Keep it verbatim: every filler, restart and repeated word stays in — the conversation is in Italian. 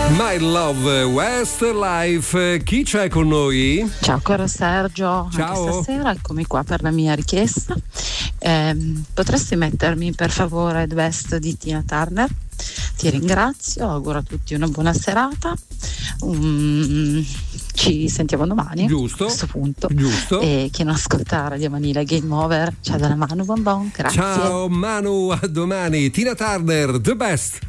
My Love Westlife. Chi c'è con noi? Ciao caro Sergio. Ciao. Anche stasera eccomi qua per la mia richiesta. Eh, potresti mettermi per favore The Best di Tina Turner? Ti ringrazio, auguro a tutti una buona serata. Um, ci sentiamo domani. Giusto. A questo punto. Giusto. E chi non ascolta Radio Manila Game Over, ciao dalla Manu Bonbon, grazie. Ciao Manu, a domani. Tina Turner, The Best.